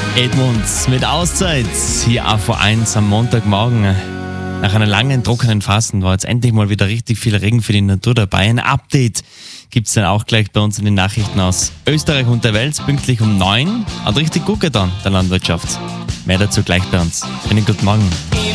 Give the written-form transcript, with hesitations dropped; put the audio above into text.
Edmunds mit Auszeit hier auf V1 am Montagmorgen. Nach einer langen, trockenen Fasten war jetzt endlich mal wieder richtig viel Regen für die Natur dabei. Ein Update gibt es dann auch gleich bei uns in den Nachrichten aus Österreich und der Welt, pünktlich um 9. Hat richtig gut getan, der Landwirtschaft. Mehr dazu gleich bei uns. Einen guten Morgen.